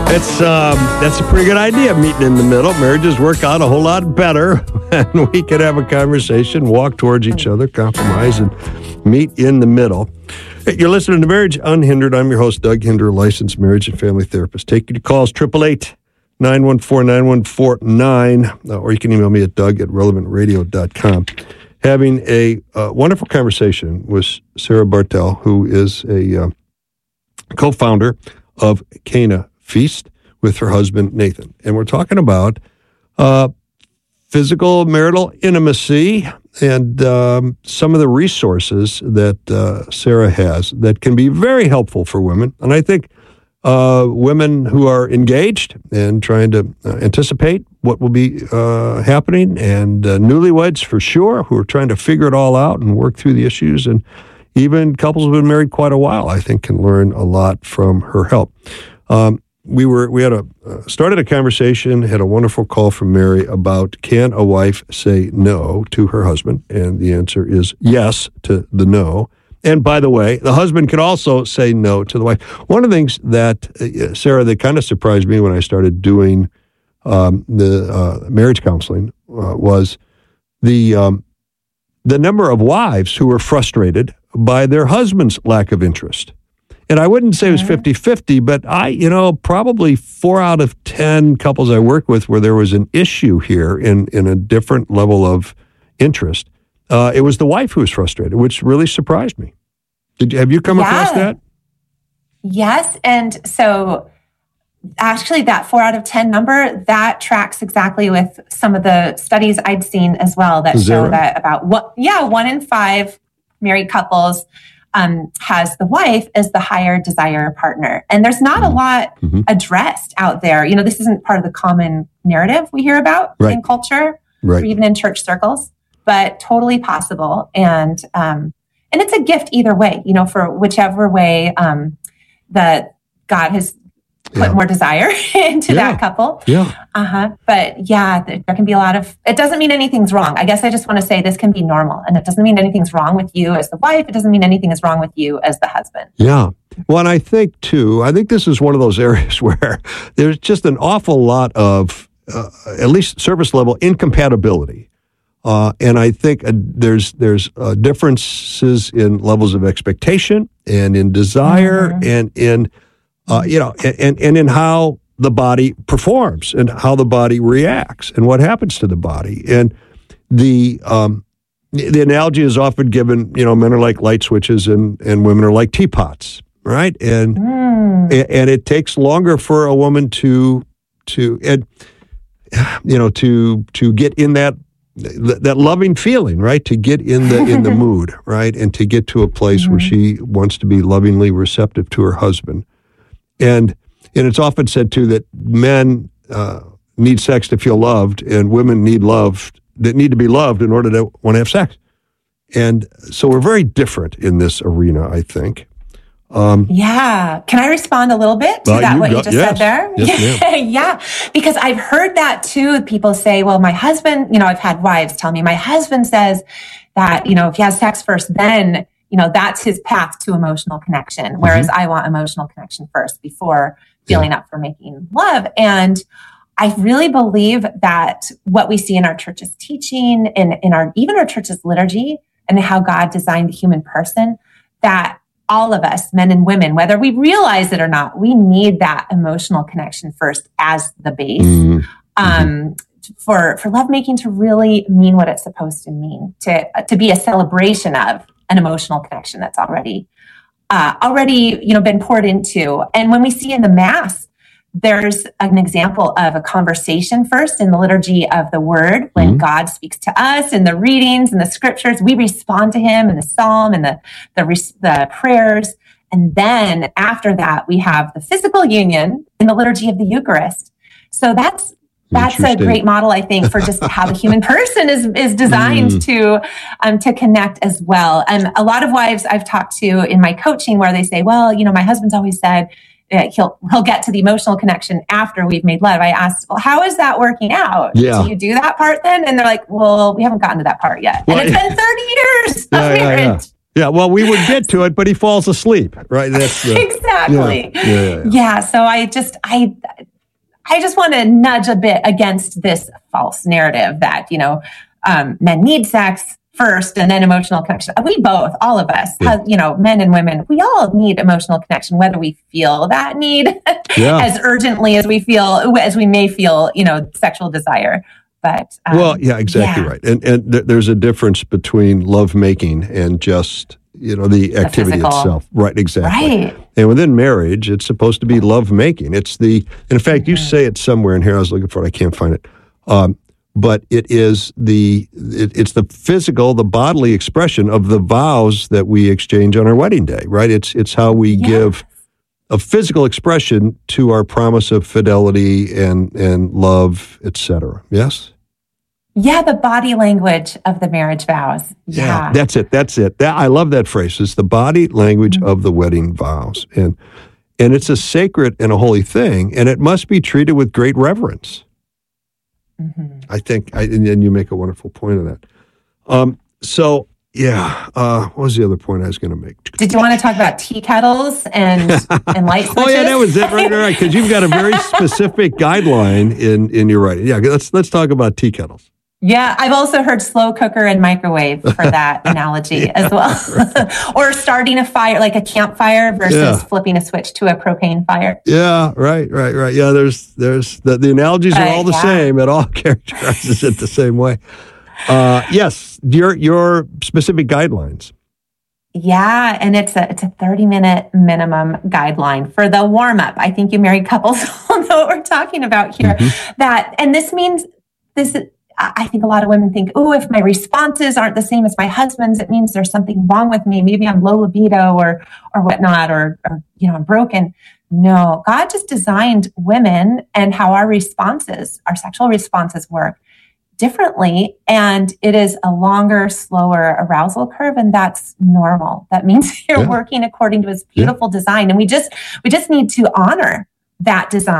That's a pretty good idea, meeting in the middle. Marriages work out a whole lot better and we can have a conversation, walk towards each other, compromise, and meet in the middle. Hey, you're listening to Marriage Unhindered. I'm your host, Doug Hinder, licensed marriage and family therapist. Take your calls, 888-914-9149, or you can email me at doug@relevantradio.com. Having a wonderful conversation with Sarah Bartel, who is a co-founder of Cana Feast with her husband, Nathan. And we're talking about physical marital intimacy and some of the resources that Sarah has that can be very helpful for women. And I think women who are engaged and trying to anticipate what will be happening, and newlyweds for sure, who are trying to figure it all out and work through the issues, and even couples who have been married quite a while, I think, can learn a lot from her help. We started a conversation, had a wonderful call from Mary about, can a wife say no to her husband? And the answer is yes to the no. And by the way, the husband can also say no to the wife. One of the things that, Sarah, that kind of surprised me when I started doing the marriage counseling was the number of wives who were frustrated by their husband's lack of interest. And I wouldn't say it was 50-50, but probably 4 out of 10 couples I worked with where there was an issue here in a different level of interest, it was the wife who was frustrated, which really surprised me. Have you come across that? Yes. And so actually that 4 out of 10 number, that tracks exactly with some of the studies I'd seen as well that show that about 1 in 5 married couples has the wife as the higher desire partner. And there's not a lot addressed out there. This isn't part of the common narrative we hear about in culture, or even in church circles, but totally possible. And it's a gift either way, for whichever way that God has put more desire into that couple. But there can be a lot of, it doesn't mean anything's wrong. I guess I just want to say this can be normal, and it doesn't mean anything's wrong with you as the wife. It doesn't mean anything is wrong with you as the husband. Yeah. Well, and I think this is one of those areas where there's just an awful lot of, at least surface level, incompatibility. And I think there's differences in levels of expectation and in desire and in and in how the body performs and how the body reacts and what happens to the body. And the analogy is often given, men are like light switches and women are like teapots, right? And it takes longer for a woman to get in that loving feeling, right? To get in the mood, right? And to get to a place where she wants to be lovingly receptive to her husband. And it's often said, too, that men need sex to feel loved, and women need to be loved in order to want to have sex. And so we're very different in this arena, I think. Can I respond a little bit to what you just said there? Yes, because I've heard that, too. People say, well, my husband, I've had wives tell me, my husband says that, if he has sex first, then that's his path to emotional connection. Whereas I want emotional connection first before feeling up for making love. And I really believe that what we see in our church's teaching and even our church's liturgy and how God designed the human person, that all of us, men and women, whether we realize it or not, we need that emotional connection first as the base. For lovemaking to really mean what it's supposed to mean, to be a celebration of an emotional connection that's already been poured into. And when we see in the Mass, there's an example of a conversation first in the liturgy of the Word. When God speaks to us in the readings and the scriptures, we respond to Him in the psalm and the prayers. And then after that, we have the physical union in the liturgy of the Eucharist. So that's a great model, I think, for just how the human person is designed to connect as well. And a lot of wives I've talked to in my coaching where they say, well, my husband's always said he'll get to the emotional connection after we've made love. I asked, well, how is that working out? Yeah. Do you do that part then? And they're like, well, we haven't gotten to that part yet. And it's been 30 years of marriage. Yeah, well, we would get to it, but he falls asleep, right? That's exactly. Yeah. Yeah. So I just want to nudge a bit against this false narrative that, men need sex first and then emotional connection. We both, all of us, men and women, we all need emotional connection, whether we feel that need as urgently as we may feel, sexual desire. But exactly right. And there's a difference between love making and just the activity itself. Right, exactly. Right. And within marriage, it's supposed to be love making. In fact, you say it somewhere in here. I was looking for it. I can't find it. But it's the physical, the bodily expression of the vows that we exchange on our wedding day. Right. It's how we give a physical expression to our promise of fidelity and love, etc. Yes? Yeah, the body language of the marriage vows. Yeah. That's it. I love that phrase. It's the body language of the wedding vows. And it's a sacred and a holy thing, and it must be treated with great reverence. Mm-hmm. I think, and you make a wonderful point of that. What was the other point I was going to make? Did you want to talk about tea kettles and light switches? Oh, yeah, that was it. Right, because you've got a very specific guideline in your writing. Yeah, let's talk about tea kettles. Yeah, I've also heard slow cooker and microwave for that analogy as well. Right. Or starting a fire, like a campfire versus flipping a switch to a propane fire. Yeah, right. Yeah, there's the analogies are all the same. It all characterizes it the same way. Yes, your specific guidelines. Yeah, and it's a 30-minute minimum guideline for the warm-up. I think you married couples all know what we're talking about here. Mm-hmm. And this means I think a lot of women think, if my responses aren't the same as my husband's, it means there's something wrong with me. Maybe I'm low libido or whatnot, or I'm broken. No, God just designed women and how our sexual responses work differently. And it is a longer, slower arousal curve. And that's normal. That means you're working according to his beautiful design. And we just need to honor that design.